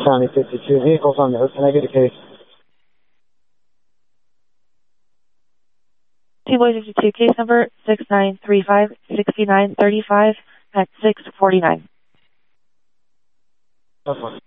County 52 vehicles on there. Can I get a case? T-Boy 52, case number 6935-6935 at 649. That's fine.